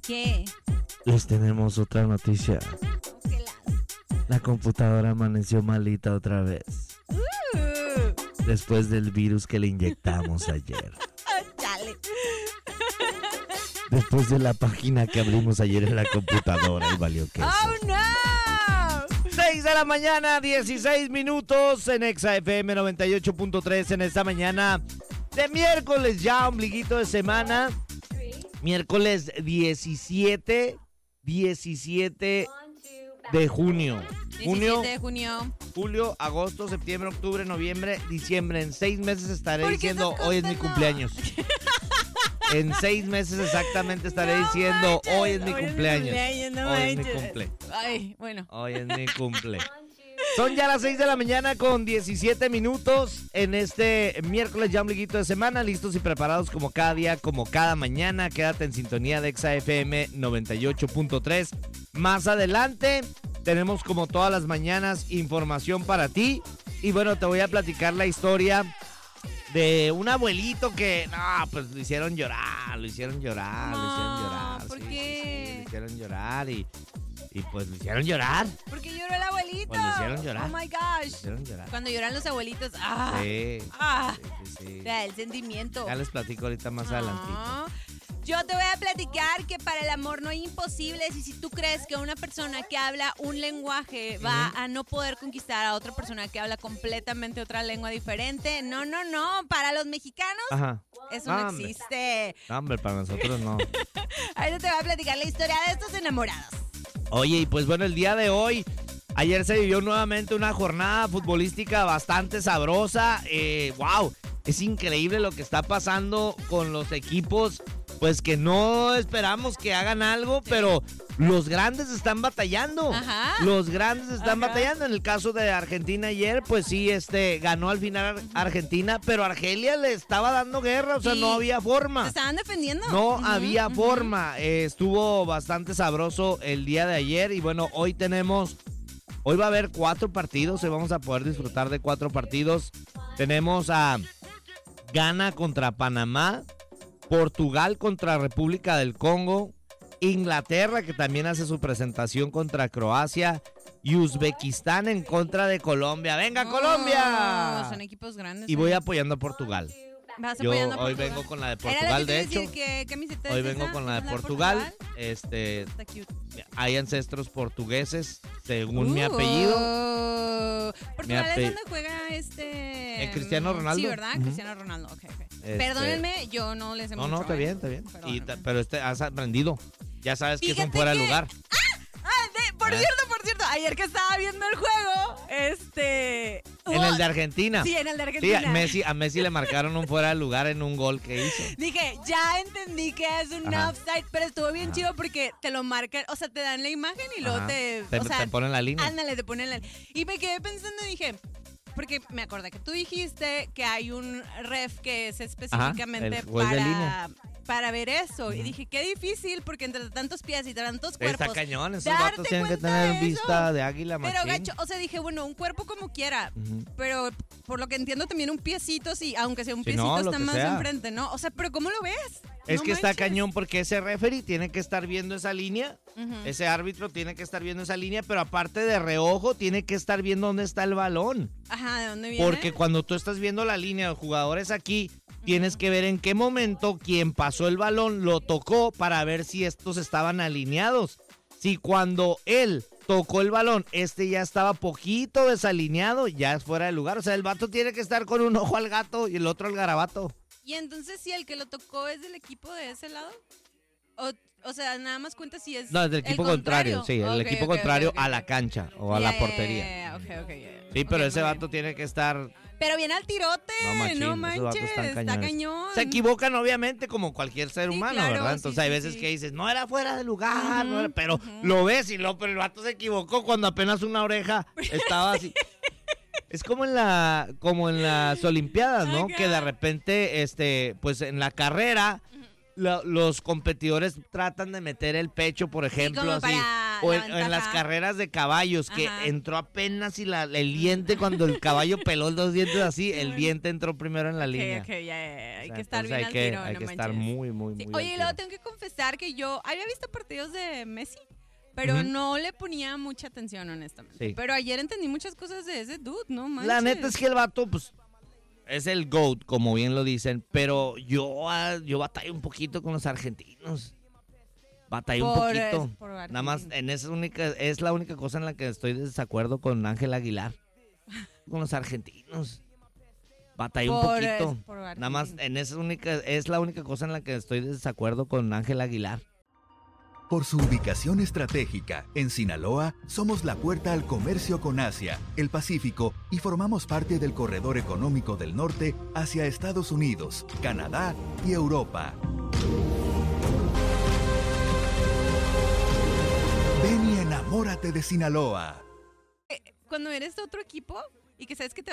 ¿Qué? Les tenemos otra noticia. ¿Qué las? La computadora amaneció malita otra vez. Después del virus que le inyectamos ayer. Chale. Después de la página que abrimos ayer en la computadora y valió queso. ¡Oh, no! 6 de la mañana, 16 minutos en Exa FM 98.3 en esta mañana de miércoles, ya ombliguito de semana. Miércoles 17 de junio. 17 de junio. Julio, agosto, septiembre, octubre, noviembre, diciembre. En 6 meses estaré ¿Por qué diciendo, estás hoy es mi contando? cumpleaños. En 6 meses exactamente estaré diciendo, manches, hoy es mi cumpleaños. no Hoy es mi manches. cumple. Ay, bueno. Hoy es mi cumple. Son ya las 6 de la mañana con 17 minutos en este miércoles ya ombliguito de semana, listos y preparados como cada día, como cada mañana. Quédate en sintonía de Exa FM 98.3. Más adelante tenemos como todas las mañanas información para ti. Y bueno, te voy a platicar la historia de un abuelito que, no, pues lo hicieron llorar. ¿Por Sí, qué? sí, lo hicieron llorar y pues lo hicieron llorar. ¿Por qué lloró el abuelito? Pues lo hicieron llorar. Oh my gosh. Lo hicieron llorar. Cuando lloran los abuelitos, Sí, sí. te da el sentimiento. Ya les platico ahorita más adelantito. Ah, yo te voy a platicar que para el amor no hay imposibles y si tú crees que una persona que habla un lenguaje va a no poder conquistar a otra persona que habla completamente otra lengua diferente, no, para los mexicanos Ajá. eso no Hombre. existe. No, hombre, para nosotros no. Ahorita te voy a platicar la historia de estos enamorados. Oye, y pues bueno, el día de hoy, ayer se vivió nuevamente una jornada futbolística bastante sabrosa. Wow, es increíble lo que está pasando con los equipos, pues que no esperamos que hagan algo, pero los grandes están batallando. Ajá. Los grandes están Ajá. batallando. En el caso de Argentina ayer, pues sí, ganó al final Argentina, pero Argelia le estaba dando guerra, o sea, Sí. no había forma. ¿Se estaban defendiendo? No Ujú, había ujú. forma. Estuvo bastante sabroso el día de ayer. Y bueno, hoy va a haber 4 partidos. Y vamos a poder disfrutar de 4 partidos. Tenemos a Ghana contra Panamá, Portugal contra República del Congo, Inglaterra, que también hace su presentación contra Croacia, y Uzbekistán en contra de Colombia. ¡Venga, Colombia! Son equipos grandes. Y voy apoyando a Portugal. Vas Yo apoyando a hoy Portugal. vengo con la de Era lo que Portugal, te de iba a decir, hecho. ¿qué camiseta Hoy es vengo esa? con la de ¿Es Portugal. Está cute. Hay ancestros portugueses, según mi apellido. Portugal ape- es donde juega Cristiano Ronaldo. Sí, ¿verdad? Ujú. Cristiano Ronaldo. Ok. Perdónenme, yo no les sé mucho. No, está bien, está bien. Perdónenme. Pero has aprendido. Ya sabes que es un Fíjate fuera de que- lugar. Por cierto, ayer que estaba viendo el juego, En el de Argentina. Sí, en el de Sí, Argentina. a Messi le marcaron un fuera de lugar en un gol que hizo. Dije, ya entendí que es un Ajá. offside, pero estuvo bien Ajá. chido porque te lo marcan, o sea, te dan la imagen y luego Ajá. te Te ponen la línea. Ándale, te ponen la. Y me quedé pensando y dije, porque me acordé que tú dijiste que hay un ref que es específicamente el juez de línea. para ver eso. Y dije, qué difícil, porque entre tantos pies y tantos cuerpos. Está cañón, esos darte vatos tienen que cuenta tener de eso. vista de águila, Pero machín. gacho, o sea, dije, bueno, un cuerpo como quiera, Ujú. pero por lo que entiendo también un piecito, sí, aunque sea un Sí, piecito no, lo está que más sea. enfrente, ¿no? O sea, pero ¿cómo lo ves? Es No que está manches. cañón porque ese referee tiene que estar viendo esa línea. Ujú. Ese árbitro tiene que estar viendo esa línea, pero aparte de reojo, tiene que estar viendo dónde está el balón. Ajá, ¿de dónde viene? Porque cuando tú estás viendo la línea de jugadores aquí, tienes que ver en qué momento quien pasó el balón lo tocó para ver si estos estaban alineados. Si cuando él tocó el balón, ya estaba poquito desalineado, ya es fuera de lugar. O sea, el vato tiene que estar con un ojo al gato y el otro al garabato. Y entonces, si el que lo tocó es del equipo de ese lado, o sea, nada más cuenta si es No, es del el equipo contrario, sí, el Ok, equipo ok, contrario ok, a ok. la cancha o a Ya, la ya, portería. ya, ya, ok. Sí, pero Ok, ese muy vato tiene que estar... bien. Pero viene al tirote, No, machín, no esos vatos manches, están está cañones. cañón. Se equivocan obviamente como cualquier ser Sí, humano, claro, ¿verdad? sí, Entonces hay sí, veces sí. que dices, no era fuera de lugar, Ujú, no era- pero ujú. lo ves pero el vato se equivocó cuando apenas una oreja estaba así. Es como en las Olimpiadas, ¿no? Ajá. Que de repente, pues en la carrera, los competidores tratan de meter el pecho, por ejemplo, como así. para O la en las ventaja. carreras de caballos, que Ajá. entró apenas y el diente, cuando el caballo peló los dientes así, el diente entró primero en la línea. Ok, ya, hay O sea, que estar entonces bien al tiro, hay no que estar manches. muy, muy, Sí, muy oye, y al luego tiro. tengo que confesar que yo había visto partidos de Messi, pero Ujú. no le ponía mucha atención, honestamente. Sí. Pero ayer entendí muchas cosas de ese dude, ¿no manches? La neta es que el vato, pues, es el GOAT, como bien lo dicen, pero yo batallo un poquito con los argentinos. Batallo un poquito. por Nada más, es la única cosa en la que estoy de desacuerdo con Ángel Aguilar. Con los argentinos. Batalló un poquito. Nada más, es la única cosa en la que estoy de desacuerdo con Ángel Aguilar. Por su ubicación estratégica, en Sinaloa, somos la puerta al comercio con Asia, el Pacífico y formamos parte del corredor económico del norte hacia Estados Unidos, Canadá y Europa. Ven y enamórate de Sinaloa. Cuando eres de otro equipo y que sabes que te